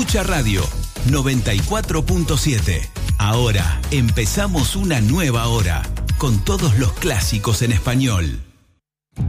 Escucha Radio 94.7. Ahora empezamos una nueva hora con todos los clásicos en español.